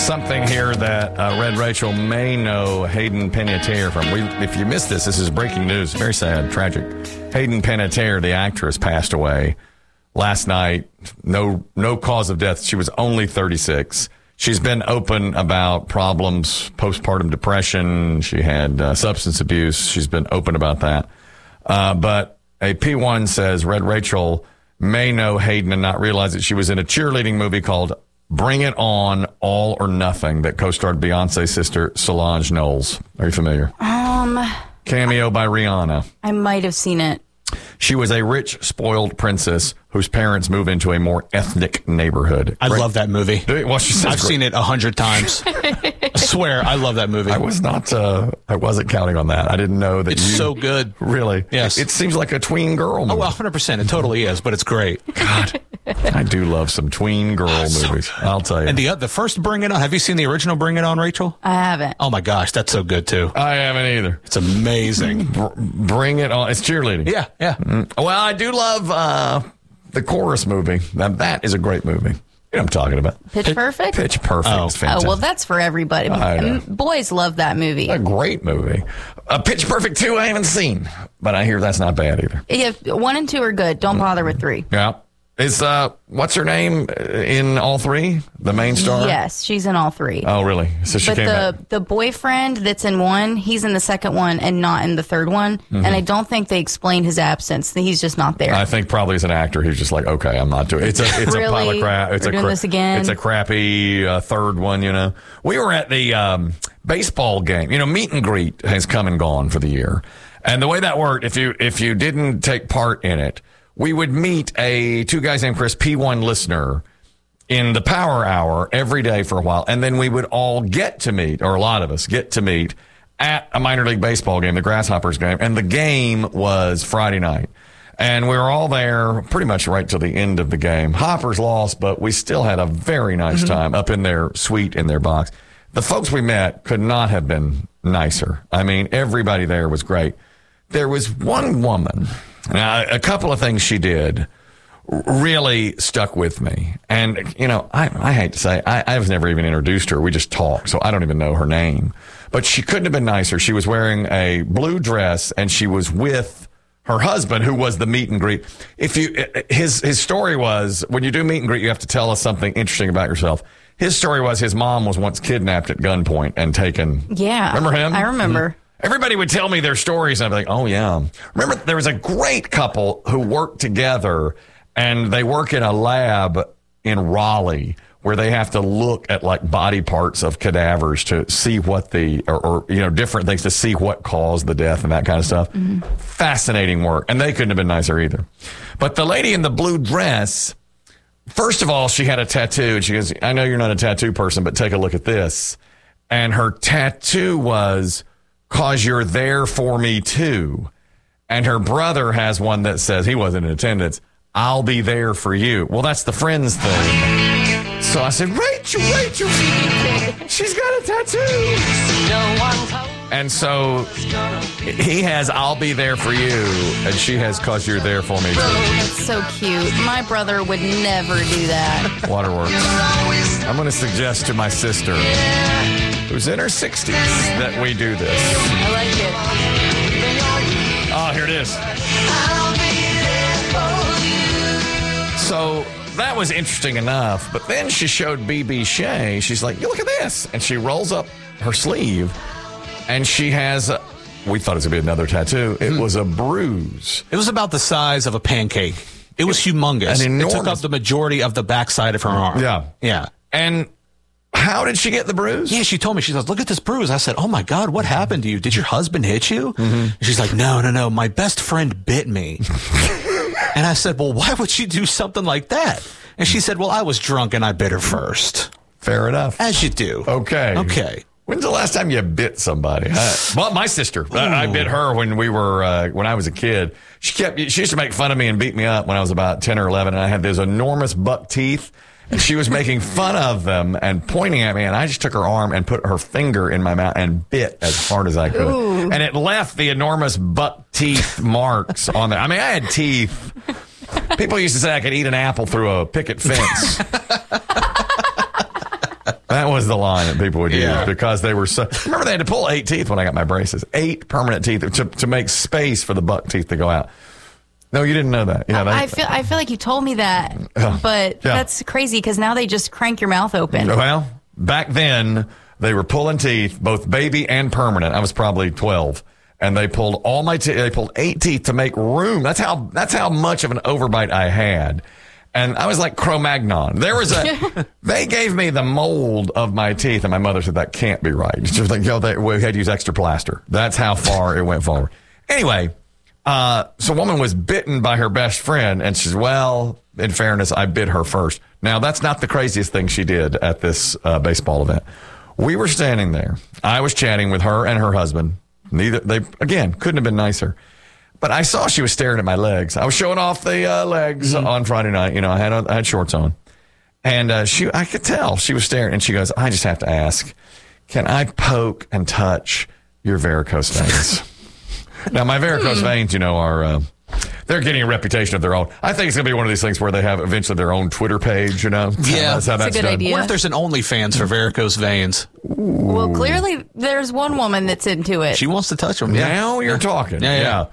something here that Red Rachel may know Hayden Panettiere from. If you missed this is breaking news. Very sad, tragic. Hayden Panettiere, the actress, passed away last night. No cause of death. She was only 36. She's been open about problems, postpartum depression. She had substance abuse. She's been open about that. But a P1 says Red Rachel may know Hayden and not realize that she was in a cheerleading movie called Bring It On, All or Nothing that co-starred Beyonce's sister Solange Knowles. Are you familiar? Cameo by Rihanna. I might have seen it. She was a rich, spoiled princess whose parents move into a more ethnic neighborhood. I love that movie. Well, I've seen it 100 times. I swear, I love that movie. I wasn't counting on that. I didn't know that it's so good. Really? Yes. It seems like a tween girl movie. Oh, 100%. It totally is, but it's great. God, I do love some tween girl movies. So I'll tell you. And the first Bring It On, have you seen the original Bring It On, Rachel? I haven't. Oh my gosh, that's so good too. I haven't either. It's amazing. Bring It On. It's cheerleading. Yeah. Well, I do love the Chorus movie. Now, that is a great movie. You know what I'm talking about. Pitch Perfect? Pitch Perfect is fantastic. Oh, well, that's for everybody. Boys love that movie. A great movie. Pitch Perfect 2 I haven't seen, but I hear that's not bad either. Yeah, 1 and 2 are good. Don't bother with 3. Yeah. Is what's her name in all 3? The main star? Yes, she's in all 3. Oh, really? So she came back. The boyfriend that's in 1, he's in the second one and not in the third one. Mm-hmm. And I don't think they explain his absence. He's just not there. I think probably as an actor, he's just like, okay, I'm not doing it. It's really? A pile of crap. We're doing this again? It's a crappy third one, you know. We were at the baseball game. You know, meet and greet has come and gone for the year. And the way that worked, if you didn't take part in it, we would meet 2 guys named Chris, P1 listener, in the power hour every day for a while. And then we would all get to meet, or a lot of us get to meet, at a minor league baseball game, the Grasshoppers game. And the game was Friday night. And we were all there pretty much right till the end of the game. Hoppers lost, but we still had a very nice time up in their suite in their box. The folks we met could not have been nicer. I mean, everybody there was great. There was one woman. Now, a couple of things she did really stuck with me. And, you know, I hate to say, I was never even introduced her. We just talked, so I don't even know her name. But she couldn't have been nicer. She was wearing a blue dress, and she was with her husband, who was the meet and greet. His story was, when you do meet and greet, you have to tell us something interesting about yourself. His story was his mom was once kidnapped at gunpoint and taken. Yeah. Remember him? I remember. Mm-hmm. Everybody would tell me their stories, and I'd be like, oh, yeah. Remember, there was a great couple who worked together, and they work in a lab in Raleigh where they have to look at, like, body parts of cadavers to see what or different things to see what caused the death and that kind of stuff. Mm-hmm. Fascinating work. And they couldn't have been nicer either. But the lady in the blue dress, first of all, she had a tattoo, and she goes, I know you're not a tattoo person, but take a look at this. And her tattoo was, "'Cause you're there for me too." And her brother has one that says, he wasn't in attendance, "I'll be there for you." Well, that's the Friends thing. So I said, Rachel, she's got a tattoo. And so he has "I'll be there for you," and she has "'Cause you're there for me too." That's so cute. My brother would never do that. Waterworks. I'm going to suggest to my sister, who's in her 60s, that we do this. I like it. Oh, here it is. So that was interesting enough, but then she showed BB Shea. She's like, "You look at this." And she rolls up her sleeve, and she has, we thought it was going to be another tattoo. It was a bruise. It was about the size of a pancake. It was humongous. It took up the majority of the backside of her arm. Yeah. And how did she get the bruise? Yeah, she told me. She says, "Look at this bruise." I said, "Oh my God, what happened to you? Did your husband hit you?" Mm-hmm. She's like, No. My best friend bit me." And I said, "Well, why would she do something like that?" And she said, "Well, I was drunk and I bit her first." Fair enough. As you do. Okay. When's the last time you bit somebody? Well, my sister. I bit her when I was a kid. She used to make fun of me and beat me up when I was about 10 or 11, and I had those enormous buck teeth. And she was making fun of them and pointing at me, and I just took her arm and put her finger in my mouth and bit as hard as I could. Ooh. And it left the enormous buck teeth marks on there. I mean, I had teeth. People used to say I could eat an apple through a picket fence. That was the line that people would use Yeah. because they were so. Remember, they had to pull 8 teeth when I got my braces. 8 permanent teeth to make space for the buck teeth to go out. No, you didn't know that. Yeah, I feel like you told me that, but that's crazy because now they just crank your mouth open. Well, back then they were pulling teeth, both baby and permanent. I was probably 12, and they pulled all my teeth. They pulled 8 teeth to make room. That's how much of an overbite I had. And I was like Cro-Magnon. They gave me the mold of my teeth, and my mother said, that can't be right. She was like, we had to use extra plaster. That's how far it went forward. Anyway, so a woman was bitten by her best friend, and she says, well, in fairness, I bit her first. Now, that's not the craziest thing she did at this baseball event. We were standing there. I was chatting with her and her husband. They couldn't have been nicer. But I saw she was staring at my legs. I was showing off the legs on Friday night. I had shorts on. And I could tell she was staring. And she goes, I just have to ask, can I poke and touch your varicose veins? Now, my varicose veins, are... they're getting a reputation of their own. I think it's going to be one of these things where they have eventually their own Twitter page, Yeah. That's how that's a good done. idea. What if there's an OnlyFans for varicose veins? Well, clearly there's one woman that's into it. She wants to touch them. Yeah. Now you're talking. Yeah.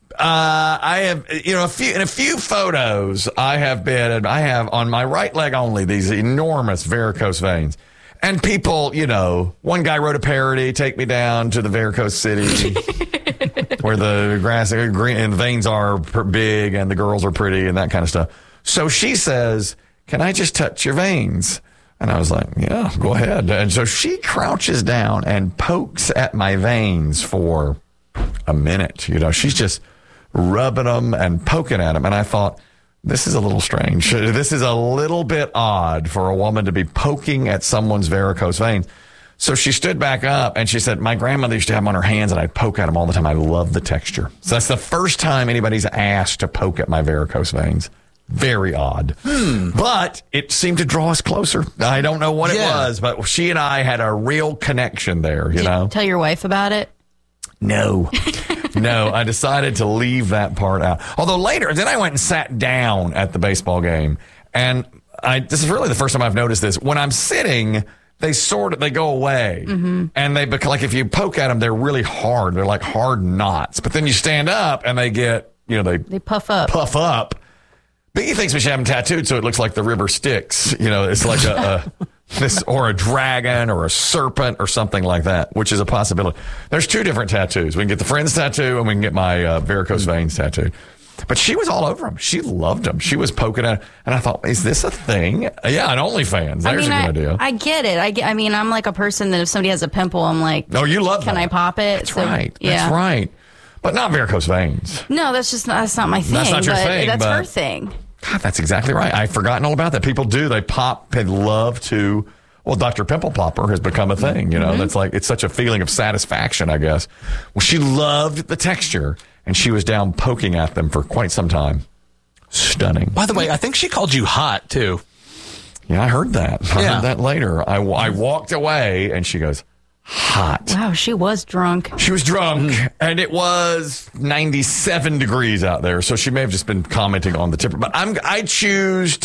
I have, in a few photos, I have on my right leg only these enormous varicose veins. And people, one guy wrote a parody, "Take me down to the varicose city," where the grass green and the veins are big and the girls are pretty and that kind of stuff. So she says, "Can I just touch your veins?" And I was like, "Yeah, go ahead." And so she crouches down and pokes at my veins for a minute. She's just rubbing them and poking at them. And I thought, this is a little strange. This is a little bit odd for a woman to be poking at someone's varicose veins. So she stood back up and she said, my grandmother used to have them on her hands and I'd poke at them all the time. I love the texture. So that's the first time anybody's asked to poke at my varicose veins. Very odd. But it seemed to draw us closer. I don't know what it was, but she and I had a real connection there, Did you tell your wife about it? No, I decided to leave that part out. Although later, then I went and sat down at the baseball game. And this is really the first time I've noticed this. When I'm sitting, they go away. Mm-hmm. And they become, like, if you poke at them, they're really hard. They're like hard knots. But then you stand up and they get, they puff up. Biggie thinks we should have them tattooed so it looks like the river Styx. It's like or a dragon or a serpent or something like that, which is a possibility. There's 2 different tattoos. We can get the Friends tattoo and we can get my varicose veins tattoo. But she was all over them. She loved them. She was poking at it. And I thought, is this a thing? Yeah, an OnlyFans. There's a good idea. I get it. I'm like a person that if somebody has a pimple, I'm like, oh, you love Can that. I pop it? That's right. Yeah. That's right. But not varicose veins. No, that's not my thing. That's not your thing. That's her thing. God, that's exactly right. I've forgotten all about that. People do. They pop. They love to. Well, Dr. Pimple Popper has become a thing. That's like, it's such a feeling of satisfaction, I guess. Well, she loved the texture, and she was down poking at them for quite some time. Stunning. By the way, I think she called you hot, too. Yeah, I heard that. I heard that later. I walked away, and she goes, hot. Wow, she was drunk. She was drunk, and it was 97 degrees out there, so she may have just been commenting on the temperature. But I choose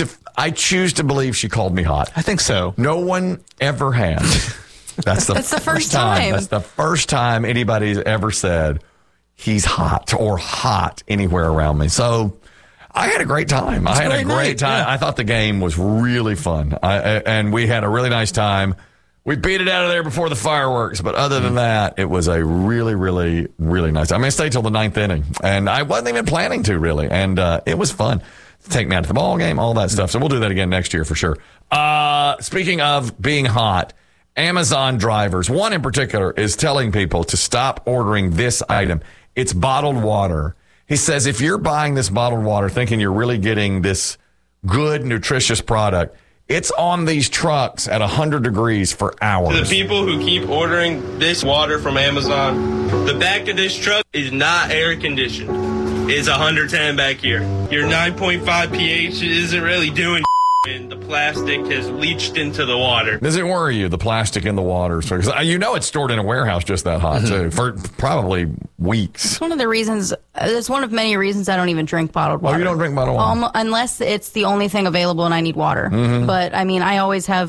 to believe she called me hot. I think so. No one ever has. That's the first time. That's the first time anybody's ever said he's hot or hot anywhere around me. So I had a great time. I had a great time. Yeah. I thought the game was really fun. And we had a really nice time. We beat it out of there before the fireworks, but other than that, it was a really, really, really nice. I stayed till the 9th inning, and I wasn't even planning to, really, and it was fun. Take me out to the ball game, all that stuff. So we'll do that again next year for sure. Speaking of being hot, Amazon drivers, one in particular, is telling people to stop ordering this item. It's bottled water. He says if you're buying this bottled water thinking you're really getting this good, nutritious product, it's on these trucks at 100 degrees for hours. To the people who keep ordering this water from Amazon, the back of this truck is not air conditioned. It's 110 back here. Your 9.5 pH isn't really doing and the plastic has leached into the water. Does it worry you, the plastic in the water? Because it's stored in a warehouse just that hot, too, for probably weeks. It's one of the reasons, it's one of many reasons I don't even drink bottled water. Oh, you don't drink bottled water? Unless it's the only thing available and I need water. Mm-hmm. But, I always have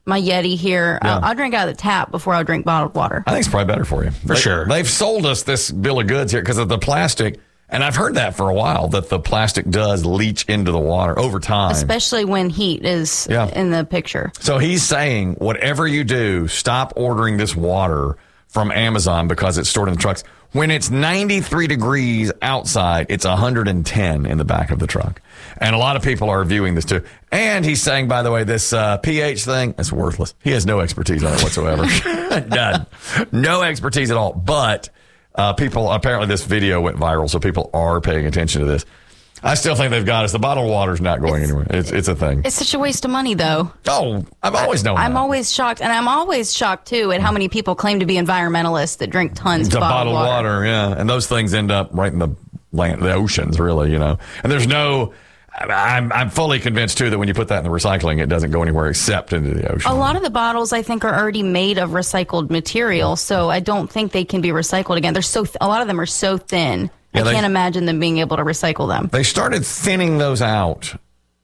my Yeti here. Yeah. I'll drink out of the tap before I'll drink bottled water. I think it's probably better for you. For sure. They've sold us this bill of goods here because of the plastic. And I've heard that for a while, that the plastic does leach into the water over time. Especially when heat is in the picture. So he's saying, whatever you do, stop ordering this water from Amazon because it's stored in the trucks. When it's 93 degrees outside, it's 110 in the back of the truck. And a lot of people are viewing this too. And he's saying, by the way, this pH thing is worthless. He has no expertise on it whatsoever. None. No expertise at all. But people, apparently this video went viral, so people are paying attention to this. I still think they've got us. The bottled water's not going anywhere. It's a thing. It's such a waste of money, though. Oh, I've always known that. I'm always shocked. And I'm always shocked, too, at how many people claim to be environmentalists that drink tons of bottled water. Yeah. And those things end up right in the oceans, really, you know. And there's no... I'm fully convinced, too, that when you put that in the recycling, it doesn't go anywhere except into the ocean. A lot of the bottles, I think, are already made of recycled material, so I don't think they can be recycled again. They're a lot of them are so thin. I can't imagine them being able to recycle them. They started thinning those out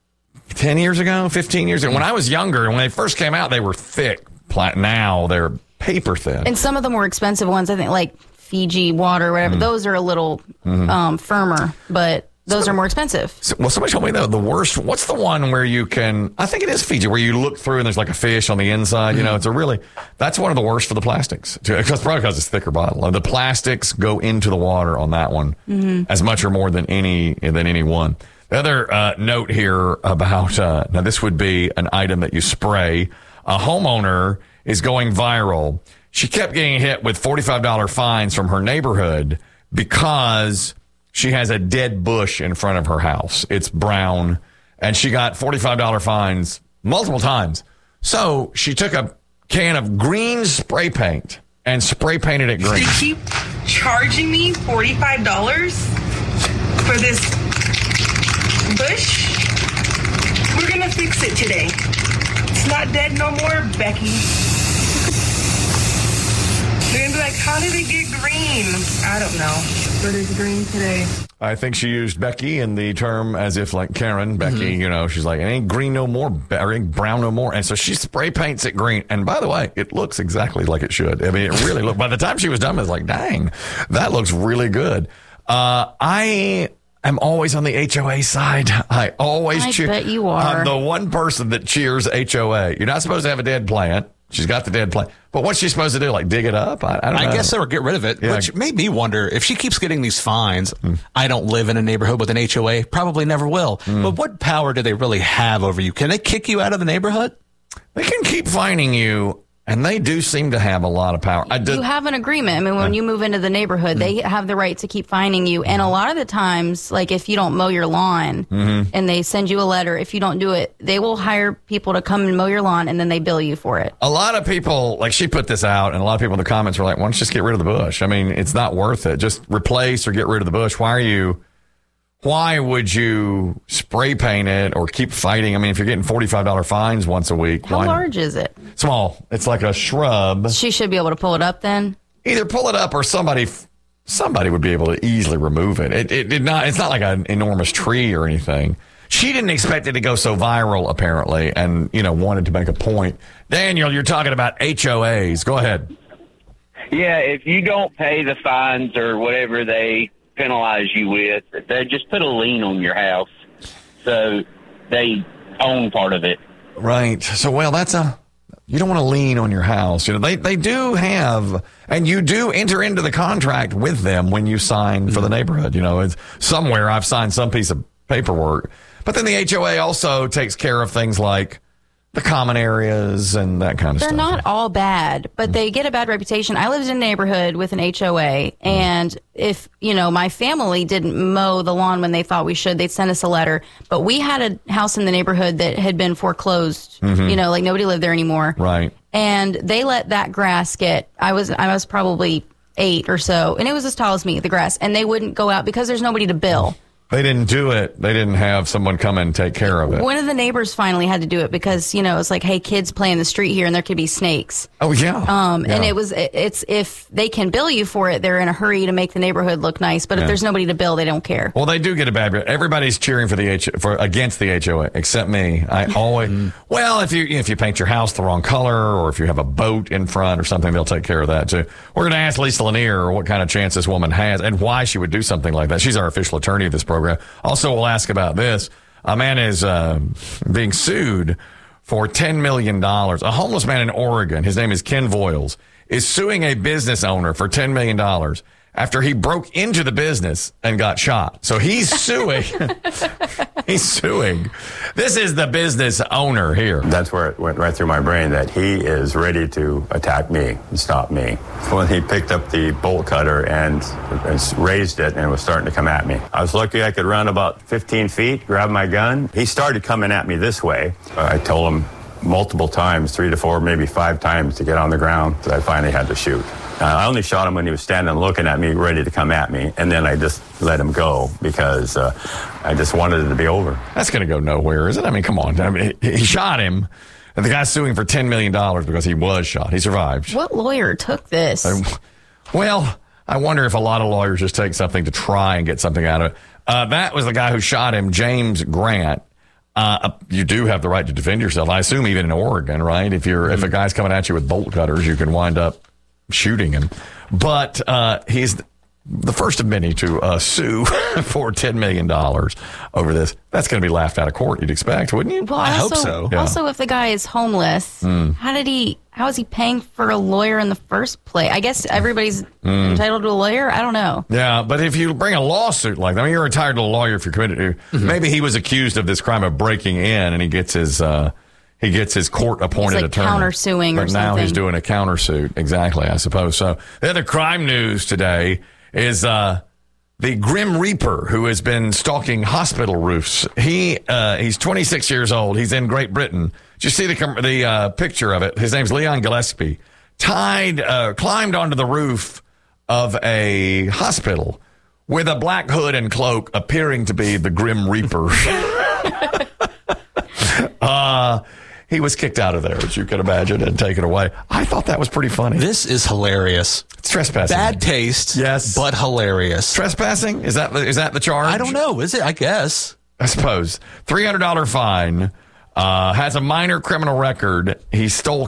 10 years ago, 15 years ago. When I was younger, and when they first came out, they were thick. Now they're paper thin. And some of the more expensive ones, I think, like Fiji water or whatever, those are a little firmer, but those are more expensive. Well, somebody told me, though, the worst, what's the one where you can, I think it is Fiji, where you look through and there's like a fish on the inside. You know, that's one of the worst for the plastics. Probably because it's a thicker bottle. The plastics go into the water on that one as much or more than any one. The other note here about, now this would be an item that you spray. A homeowner is going viral. She kept getting hit with $45 fines from her neighborhood because she has a dead bush in front of her house. It's brown, and she got $45 fines multiple times. So she took a can of green spray paint and spray painted it green. They keep charging me $45 for this bush. We're going to fix it today. It's not dead no more, Becky. They're going to be like, how did it get green? I don't know, but it's green today. I think she used Becky in the term as if like Karen, Becky, you know, she's like, it ain't green no more, or ain't brown no more. And so she spray paints it green. And by the way, it looks exactly like it should. I mean, it really looked, by the time she was done, I was like, dang, that looks really good. I am always on the HOA side. I bet you are. I'm the one person that cheers HOA. You're not supposed to have a dead plant. She's got the dead plant. But what's she supposed to do? Like dig it up? I don't know. I guess or get rid of it, which made me wonder if she keeps getting these fines. I don't live in a neighborhood with an HOA, probably never will. But what power do they really have over you? Can they kick you out of the neighborhood? They can keep fining you, and they do seem to have a lot of power. You have an agreement. I mean, when you move into the neighborhood, they have the right to keep fining you. And a lot of the times, like if you don't mow your lawn and they send you a letter, if you don't do it, they will hire people to come and mow your lawn, and then they bill you for it. A lot of people, like she put this out, and a lot of people in the comments were like, why don't you just get rid of the bush? I mean, it's not worth it. Just replace or get rid of the bush. Why would you spray paint it or keep fighting? I mean, if you're getting $45 fines once a week. How large is it? Small. It's like a shrub. She should be able to pull it up then? Either pull it up or somebody would be able to easily remove it. It's not like an enormous tree or anything. She didn't expect it to go so viral, apparently, and, you know, wanted to make a point. Daniel, you're talking about HOAs. Go ahead. Yeah, if you don't pay the fines or whatever they penalize you with, they just put a lien on your house, so they own part of it. Right. So, well, you don't want to lean on your house. You know, they do have, and you do enter into the contract with them when you sign for the neighborhood. You know, it's somewhere I've signed some piece of paperwork, but then the HOA also takes care of things like the common areas and that kind of stuff. They're not all bad, but they get a bad reputation. I lived in a neighborhood with an HOA, and if, you know, my family didn't mow the lawn when they thought we should, they'd send us a letter. But we had a house in the neighborhood that had been foreclosed, you know, like nobody lived there anymore. Right. And they let that grass get, I was probably 8 or so, and it was as tall as me, the grass, and they wouldn't go out because there's nobody to bill. They didn't do it. They didn't have someone come and take care of it. One of the neighbors finally had to do it because, it's like, hey, kids play in the street here and there could be snakes. Oh, yeah. And it's if they can bill you for it, they're in a hurry to make the neighborhood look nice. But if there's nobody to bill, they don't care. Well, they do get a bad rep. Everybody's cheering for against the HOA, except me. I always, well, if you paint your house the wrong color or if you have a boat in front or something, they'll take care of that too. We're going to ask Lisa Lanier what kind of chance this woman has and why she would do something like that. She's our official attorney of this program. Also, we'll ask about this. A man is being sued for $10 million. A homeless man in Oregon, his name is Ken Voiles, is suing a business owner for $10 million after he broke into the business and got shot. So he's suing. He's suing. This is the business owner here. That's where it went right through my brain that he is ready to attack me and stop me. When he picked up the bolt cutter and raised it and was starting to come at me. I was lucky I could run about 15 feet, grab my gun. He started coming at me this way. I told him multiple times, 3 to 4, maybe 5 times to get on the ground. So I finally had to shoot. I only shot him when he was standing looking at me, ready to come at me. And then I just let him go because I just wanted it to be over. That's going to go nowhere, is it? I mean, come on. I mean, he shot him. And the guy's suing for $10 million because he was shot. He survived. What lawyer took this? Well, I wonder if a lot of lawyers just take something to try and get something out of it. That was the guy who shot him, James Grant. You do have the right to defend yourself. I assume even in Oregon, right? If a guy's coming at you with bolt cutters, you can wind up shooting him. But he's the first of many to sue for $10 million over this. That's going to be laughed out of court, you'd expect, wouldn't you? Well, I hope so. Yeah. Also, if the guy is homeless, how is he paying for a lawyer in the first place? I guess everybody's entitled to a lawyer. I don't know. Yeah, but if you bring a lawsuit like that, I mean, you're entitled to a lawyer if you're committed to. Maybe he was accused of this crime of breaking in, and he gets his court-appointed attorney. Countersuing or something. But now he's something. doing a countersuit. Exactly, I suppose. So the other crime news today is the Grim Reaper who has been stalking hospital roofs. He's 26 years old. He's in Great Britain. Did you see the picture of it? His name's Leon Gillespie. Climbed onto the roof of a hospital with a black hood and cloak, appearing to be the Grim Reaper. He was kicked out of there, as you can imagine, and taken away. I thought that was pretty funny. This is hilarious. It's trespassing. Bad taste, yes, but hilarious. Trespassing? Is that the charge? I don't know. Is it? I guess. I suppose. $300 fine. Has a minor criminal record. He stole